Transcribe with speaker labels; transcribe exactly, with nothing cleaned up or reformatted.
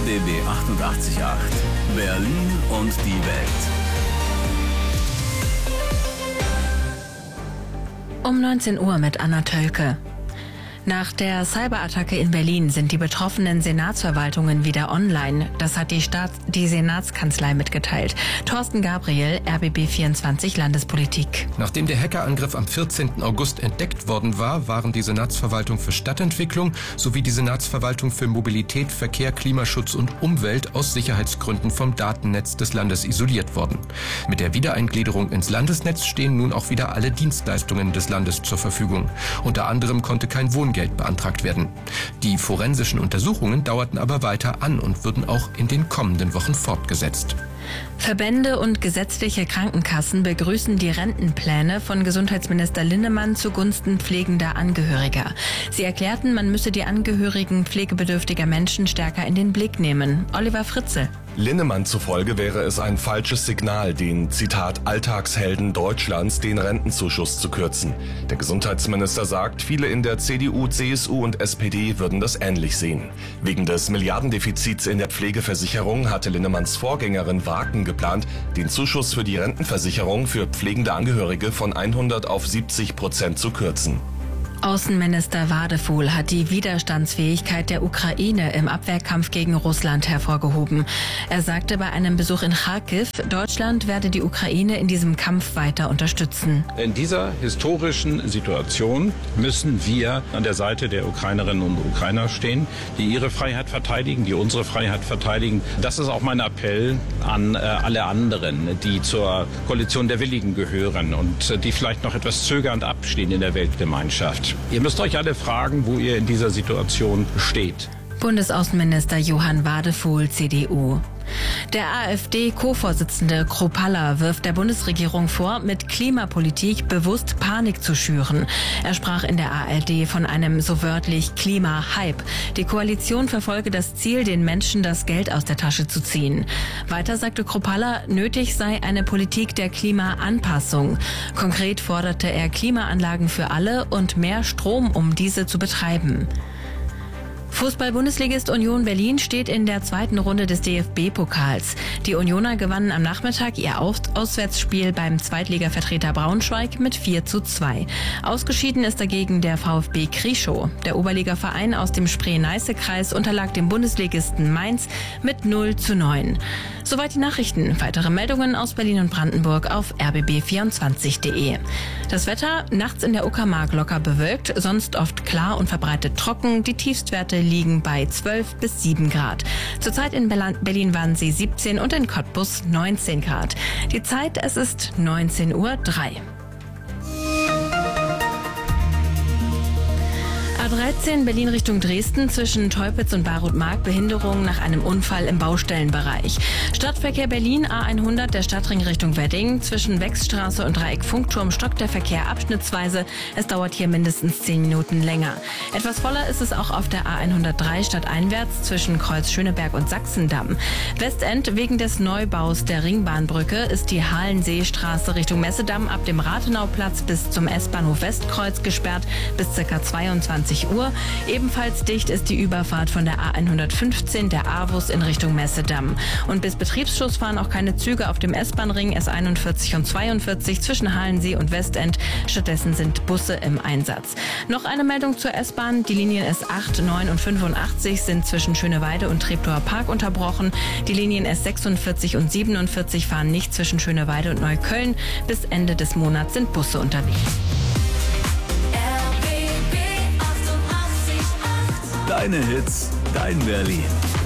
Speaker 1: B B achtundachtzig Komma acht. Berlin und die Welt.
Speaker 2: Um neunzehn Uhr mit Anna Tölke. Nach der Cyberattacke in Berlin sind die betroffenen Senatsverwaltungen wieder online. Das hat die, Staats-, die Senatskanzlei mitgeteilt. Thorsten Gabriel, R B B vierundzwanzig Landespolitik.
Speaker 3: Nachdem der Hackerangriff am vierzehnten August entdeckt worden war, waren die Senatsverwaltung für Stadtentwicklung sowie die Senatsverwaltung für Mobilität, Verkehr, Klimaschutz und Umwelt aus Sicherheitsgründen vom Datennetz des Landes isoliert worden. Mit der Wiedereingliederung ins Landesnetz stehen nun auch wieder alle Dienstleistungen des Landes zur Verfügung. Unter anderem konnte kein Wohngeld beantragt werden. Die forensischen Untersuchungen dauerten aber weiter an und würden auch in den kommenden Wochen fortgesetzt.
Speaker 2: Verbände und gesetzliche Krankenkassen begrüßen die Rentenpläne von Gesundheitsminister Linnemann zugunsten pflegender Angehöriger. Sie erklärten, man müsse die Angehörigen pflegebedürftiger Menschen stärker in den Blick nehmen. Oliver Fritze.
Speaker 4: Linnemann zufolge wäre es ein falsches Signal, den, Zitat, Alltagshelden Deutschlands den Rentenzuschuss zu kürzen. Der Gesundheitsminister sagt, viele in der C D U, C S U und S P D würden das ähnlich sehen. Wegen des Milliardendefizits in der Pflegeversicherung hatte Linnemanns Vorgängerin Wagen geplant, den Zuschuss für die Rentenversicherung für pflegende Angehörige von hundert auf siebzig Prozent zu kürzen.
Speaker 2: Außenminister Wadefuhl hat die Widerstandsfähigkeit der Ukraine im Abwehrkampf gegen Russland hervorgehoben. Er sagte bei einem Besuch in Charkiw, Deutschland werde die Ukraine in diesem Kampf weiter unterstützen.
Speaker 5: In dieser historischen Situation müssen wir an der Seite der Ukrainerinnen und Ukrainer stehen, die ihre Freiheit verteidigen, die unsere Freiheit verteidigen. Das ist auch mein Appell an äh, alle anderen, die zur Koalition der Willigen gehören und äh, die vielleicht noch etwas zögernd abstehen in der Weltgemeinschaft. Ihr müsst euch alle fragen, wo ihr in dieser Situation steht.
Speaker 2: Bundesaußenminister Johann Wadefuhl, C D U. Der AfD-Co-Vorsitzende Kruppalla wirft der Bundesregierung vor, mit Klimapolitik bewusst Panik zu schüren. Er sprach in der A R D von einem so wörtlich Klima-Hype. Die Koalition verfolge das Ziel, den Menschen das Geld aus der Tasche zu ziehen. Weiter sagte Kruppalla, nötig sei eine Politik der Klimaanpassung. Konkret forderte er Klimaanlagen für alle und mehr Strom, um diese zu betreiben. Fußball-Bundesligist Union Berlin steht in der zweiten Runde des D F B-Pokals. Die Unioner gewannen am Nachmittag ihr Aus- Auswärtsspiel beim Zweitligavertreter Braunschweig mit vier zu zwei. Ausgeschieden ist dagegen der VfB Krieschow. Der Oberligaverein aus dem Spree-Neiße-Kreis unterlag dem Bundesligisten Mainz mit null zu neun. Soweit die Nachrichten. Weitere Meldungen aus Berlin und Brandenburg auf r b b vierundzwanzig punkt de. Das Wetter nachts in der Uckermark locker bewölkt, sonst oft klar und verbreitet trocken. Die Tiefstwerte liegen bei zwölf bis sieben Grad. Zurzeit in Berlin waren sie siebzehn und in Cottbus neunzehn Grad. Die Zeit, es ist neunzehn Uhr drei. A dreizehn Berlin Richtung Dresden zwischen Teupitz und Barut-Mark Behinderung nach einem Unfall im Baustellenbereich. Stadtverkehr Berlin A hundert der Stadtring Richtung Wedding. Zwischen Wechsstraße und Dreieck Funkturm stockt der Verkehr abschnittsweise. Es dauert hier mindestens zehn Minuten länger. Etwas voller ist es auch auf der A hundertdrei stadteinwärts zwischen Kreuz Schöneberg und Sachsendamm. Westend wegen des Neubaus der Ringbahnbrücke ist die Halenseestraße Richtung Messedamm ab dem Rathenauplatz bis zum S-Bahnhof Westkreuz gesperrt bis ca. zweiundzwanzig Uhr. Ebenfalls dicht ist die Überfahrt von der A hundertfünfzehn der A-Bus in Richtung Messedamm. Und bis Betriebsschluss fahren auch keine Züge auf dem S-Bahn-Ring S einundvierzig und zweiundvierzig zwischen Halensee und Westend. Stattdessen sind Busse im Einsatz. Noch eine Meldung zur S-Bahn. Die Linien S acht, neun und fünfundachtzig sind zwischen Schöneweide und Treptower Park unterbrochen. Die Linien S sechsundvierzig und siebenundvierzig fahren nicht zwischen Schöneweide und Neukölln. Bis Ende des Monats sind Busse unterwegs.
Speaker 1: Deine Hits, dein Berlin.